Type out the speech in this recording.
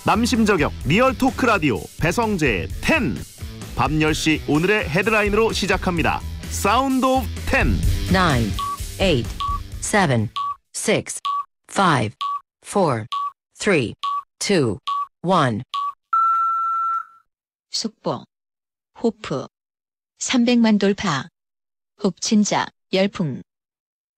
남심저격 리얼 토크 라디오 배성재의 10. 밤 10시 오늘의 헤드라인으로 시작합니다. 사운드 오브 10. 9, 8, 7, 6, 5, 4, 3, 2, 1. 속보. 호프. 300만 돌파. 흡진자, 열풍.